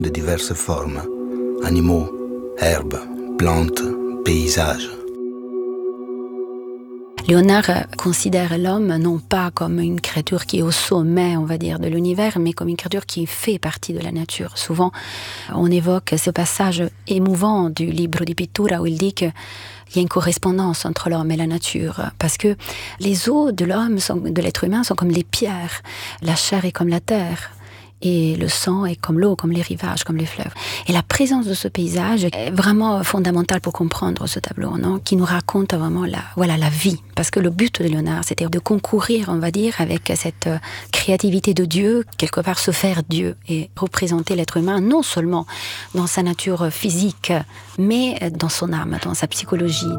de diverses formes, animaux, herbes, plantes, paysages. Léonard considère l'homme non pas comme une créature qui est au sommet, on va dire, de l'univers, mais comme une créature qui fait partie de la nature. Souvent, on évoque ce passage émouvant du Libro di Pittura où il dit qu'il y a une correspondance entre l'homme et la nature, parce que les os de l'homme, de l'être humain, sont comme les pierres, la chair est comme la terre. Et le sang est comme l'eau, comme les rivages, comme les fleuves. Et la présence de ce paysage est vraiment fondamentale pour comprendre ce tableau, non, qui nous raconte vraiment la vie. Parce que le but de Léonard, c'était de concourir, on va dire, avec cette créativité de Dieu, quelque part se faire Dieu et représenter l'être humain, non seulement dans sa nature physique, mais dans son âme, dans sa psychologie.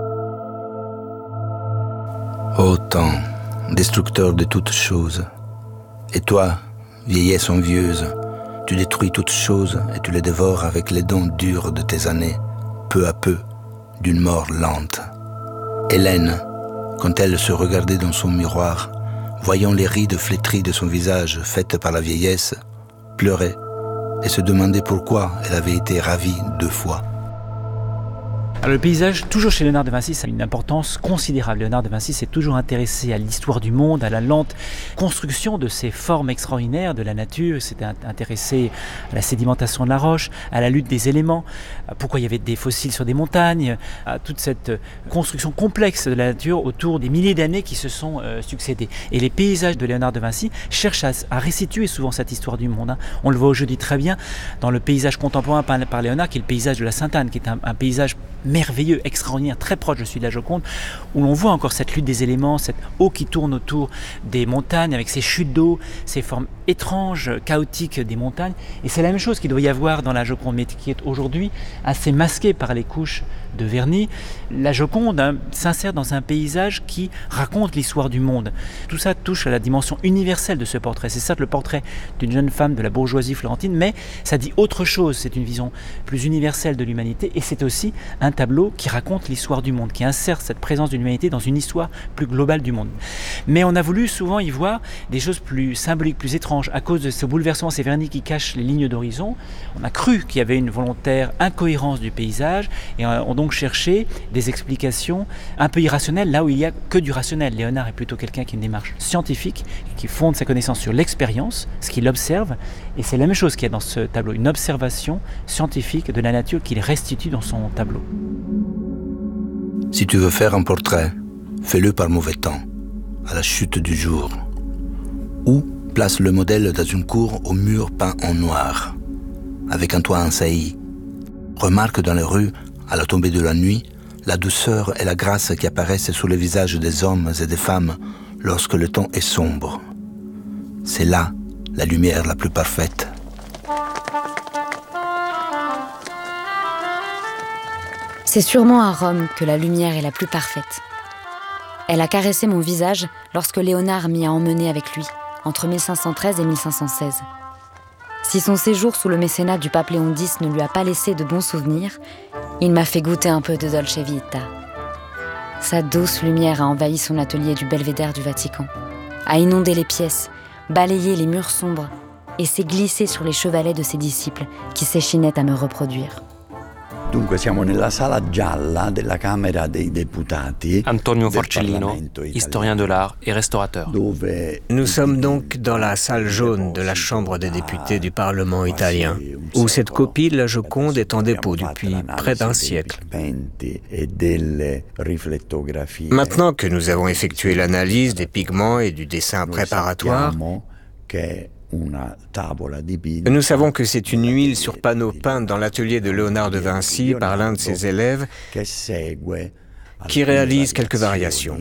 Ô temps, destructeur de toutes choses, et toi, vieillesse envieuse, tu détruis toutes choses et tu les dévores avec les dents dures de tes années, peu à peu, d'une mort lente. Hélène, quand elle se regardait dans son miroir, voyant les rides flétries de son visage faites par la vieillesse, pleurait et se demandait pourquoi elle avait été ravie 2 fois. Alors, le paysage, toujours chez Léonard de Vinci, ça a une importance considérable. Léonard de Vinci s'est toujours intéressé à l'histoire du monde, à la lente construction de ces formes extraordinaires de la nature. Il s'est intéressé à la sédimentation de la roche, à la lutte des éléments, à pourquoi il y avait des fossiles sur des montagnes, à toute cette construction complexe de la nature autour des milliers d'années qui se sont succédés. Et les paysages de Léonard de Vinci cherchent à restituer souvent cette histoire du monde. On le voit aujourd'hui très bien dans le paysage contemporain par Léonard, qui est le paysage de la Sainte-Anne, qui est un paysage merveilleux, extraordinaire, très proche, je suis de la Joconde, où l'on voit encore cette lutte des éléments, cette eau qui tourne autour des montagnes, avec ces chutes d'eau, ces formes étranges, chaotiques des montagnes. Et c'est la même chose qu'il doit y avoir dans la Joconde, mais qui est aujourd'hui assez masquée par les couches de vernis. La Joconde s'insère dans un paysage qui raconte l'histoire du monde. Tout ça touche à la dimension universelle de ce portrait. C'est certes le portrait d'une jeune femme de la bourgeoisie florentine, mais ça dit autre chose. C'est une vision plus universelle de l'humanité, et c'est aussi un tableau qui raconte l'histoire du monde, qui insère cette présence de l'humanité dans une histoire plus globale du monde. Mais on a voulu souvent y voir des choses plus symboliques, plus étranges, à cause de ce bouleversement, ces vernis qui cachent les lignes d'horizon. On a cru qu'il y avait une volontaire incohérence du paysage, et on donc cherché des explications un peu irrationnelles, là où il n'y a que du rationnel. Léonard est plutôt quelqu'un qui a une démarche scientifique, qui fonde sa connaissance sur l'expérience, ce qu'il observe, et c'est la même chose qu'il y a dans ce tableau, une observation scientifique de la nature qu'il restitue dans son tableau. Si tu veux faire un portrait, fais-le par mauvais temps, à la chute du jour. Ou place le modèle dans une cour au mur peint en noir, avec un toit en saillie. Remarque dans les rues, à la tombée de la nuit, la douceur et la grâce qui apparaissent sur les visages des hommes et des femmes lorsque le temps est sombre. C'est là la lumière la plus parfaite. C'est sûrement à Rome que la lumière est la plus parfaite. Elle a caressé mon visage lorsque Léonard m'y a emmené avec lui, entre 1513 et 1516. Si son séjour sous le mécénat du pape Léon X ne lui a pas laissé de bons souvenirs, il m'a fait goûter un peu de Dolce Vita. Sa douce lumière a envahi son atelier du belvédère du Vatican, a inondé les pièces, balayé les murs sombres et s'est glissé sur les chevalets de ses disciples qui s'échinaient à me reproduire. Dunque siamo nella sala gialla della Camera dei Deputati. Antonio Forcellino, historien de l'art et restaurateur. Nous sommes donc dans la salle jaune de la Chambre des députés du Parlement italien, où cette copie de la Joconde est en dépôt depuis près d'1 siècle. Maintenant que nous avons effectué l'analyse des pigments et du dessin préparatoire, nous savons que c'est une huile sur panneau peinte dans l'atelier de Léonard de Vinci par l'un de ses élèves qui réalise quelques variations.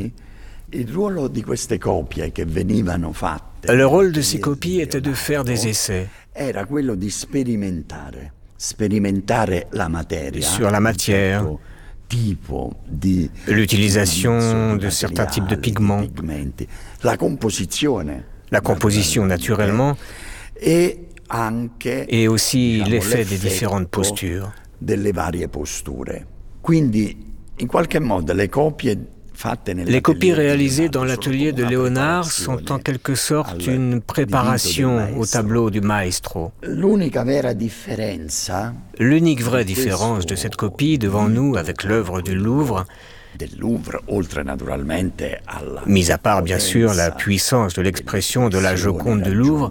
Le rôle de ces copies était de faire des essais sur la matière, l'utilisation de certains types de pigments, la composition naturellement, et aussi l'effet des différentes postures. Les copies réalisées dans l'atelier de Léonard sont en quelque sorte une préparation au tableau du maestro. L'unique vraie différence de cette copie devant nous avec l'œuvre du Louvre, mis à part bien sûr la puissance de l'expression de la Joconde du Louvre,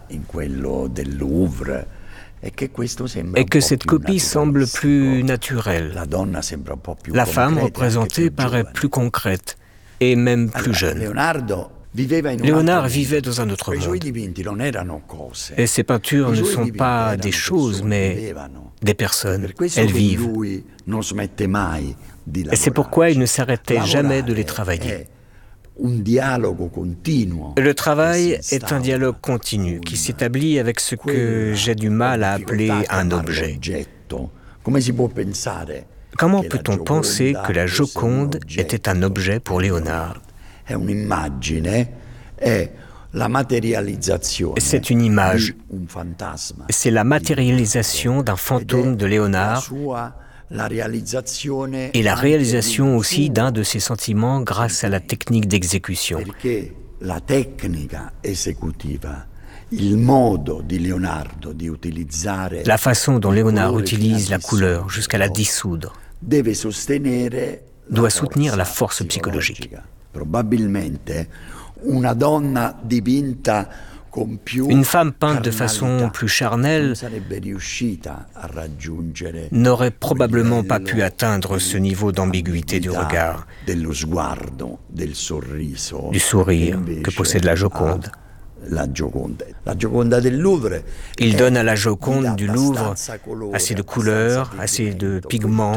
est que cette copie semble plus naturelle. La femme représentée paraît plus concrète et même plus jeune. Léonard vivait dans un autre monde. Et ses peintures ne sont pas des choses, mais des personnes. Elles vivent. Et c'est pourquoi il ne s'arrêtait jamais de les travailler. Le travail est un dialogue continu qui s'établit avec ce que j'ai du mal à appeler un objet. Comment peut-on penser que la Joconde était un objet pour Léonard ? C'est une image, c'est la matérialisation d'un fantôme de Léonard et la réalisation aussi d'un de ses sentiments grâce à la technique d'exécution. La façon dont Léonard utilise la couleur jusqu'à la dissoudre doit soutenir la force psychologique. Une femme peinte de façon plus charnelle n'aurait probablement pas pu atteindre ce niveau d'ambiguïté du regard, du sourire que possède la Joconde. Il donne à la Joconde du Louvre assez de couleurs, assez de pigments,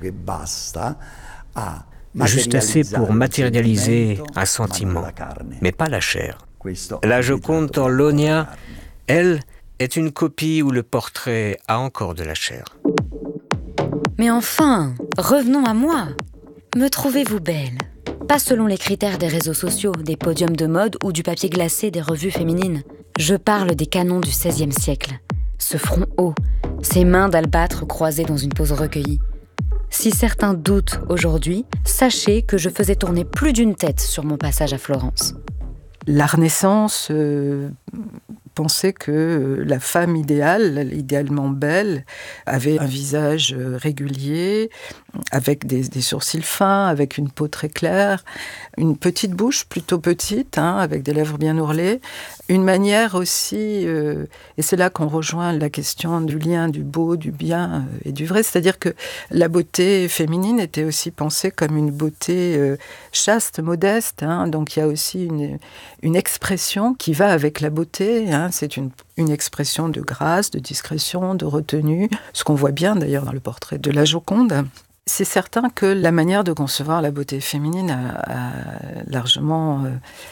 juste assez pour matérialiser un sentiment, mais pas la chair. La Joconde Torlonia, elle, est une copie où le portrait a encore de la chair. Mais enfin, revenons à moi. Me trouvez-vous belle ? Pas selon les critères des réseaux sociaux, des podiums de mode ou du papier glacé des revues féminines. Je parle des canons du XVIe siècle. Ce front haut, ces mains d'albâtre croisées dans une pose recueillie. Si certains doutent aujourd'hui, sachez que je faisais tourner plus d'une tête sur mon passage à Florence. La Renaissance pensait que la femme idéale, idéalement belle, avait un visage régulier, avec des sourcils fins, avec une peau très claire, une petite bouche plutôt petite, avec des lèvres bien ourlées, une manière aussi, et c'est là qu'on rejoint la question du lien du beau, du bien et du vrai, c'est-à-dire que la beauté féminine était aussi pensée comme une beauté chaste, modeste, donc il y a aussi une expression qui va avec la beauté, c'est une expression de grâce, de discrétion, de retenue, ce qu'on voit bien d'ailleurs dans le portrait de la Joconde. C'est certain que la manière de concevoir la beauté féminine a largement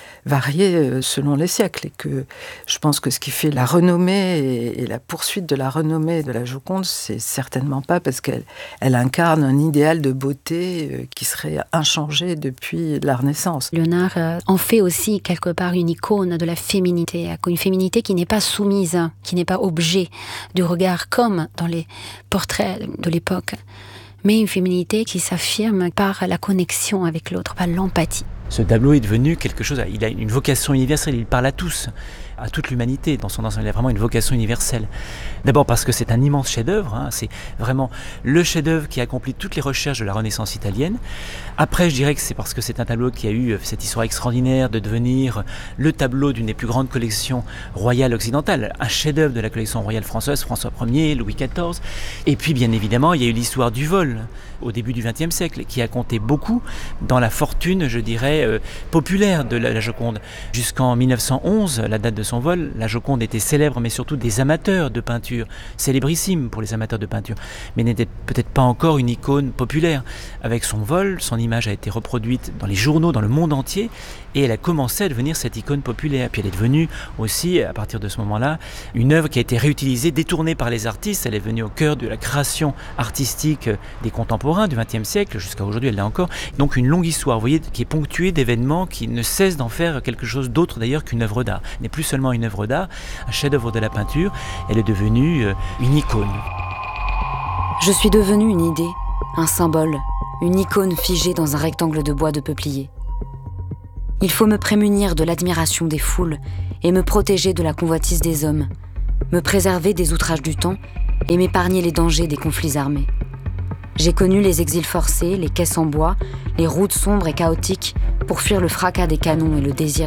varié selon les siècles et que je pense que ce qui fait la renommée et la poursuite de la renommée de la Joconde, c'est certainement pas parce qu'elle incarne un idéal de beauté qui serait inchangé depuis la Renaissance. Léonard en fait aussi quelque part une icône de la féminité, une féminité qui n'est pas soumise, qui n'est pas objet du regard comme dans les portraits de l'époque, mais une féminité qui s'affirme par la connexion avec l'autre, par l'empathie. Ce tableau est devenu quelque chose, il a une vocation universelle, il parle à tous, à toute l'humanité dans son ensemble, il a vraiment une vocation universelle. D'abord parce que c'est un immense chef-d'œuvre, c'est vraiment le chef-d'œuvre qui accomplit toutes les recherches de la Renaissance italienne. Après, je dirais que c'est parce que c'est un tableau qui a eu cette histoire extraordinaire de devenir le tableau d'une des plus grandes collections royales occidentales, un chef-d'œuvre de la collection royale française, François Ier, Louis XIV. Et puis, bien évidemment, il y a eu l'histoire du vol au début du XXe siècle, qui a compté beaucoup dans la fortune, je dirais, populaire de la Joconde. Jusqu'en 1911, la date de son vol, la Joconde était célèbre, mais surtout des amateurs de peinture, célébrissime pour les amateurs de peinture, mais n'était peut-être pas encore une icône populaire. Avec son vol, son image a été reproduite dans les journaux, dans le monde entier, et elle a commencé à devenir cette icône populaire. Puis elle est devenue aussi, à partir de ce moment-là, une œuvre qui a été réutilisée, détournée par les artistes. Elle est venue au cœur de la création artistique des contemporains du XXe siècle, jusqu'à aujourd'hui elle l'est encore. Donc une longue histoire, vous voyez, qui est ponctuée d'événements qui ne cessent d'en faire quelque chose d'autre d'ailleurs qu'une œuvre d'art. Elle n'est plus seulement une œuvre d'art, un chef-d'œuvre de la peinture, elle est devenue une icône. Je suis devenue une idée, un symbole, une icône figée dans un rectangle de bois de peuplier. Il faut me prémunir de l'admiration des foules et me protéger de la convoitise des hommes, me préserver des outrages du temps et m'épargner les dangers des conflits armés. J'ai connu les exils forcés, les caisses en bois, les routes sombres et chaotiques pour fuir le fracas des canons et le désir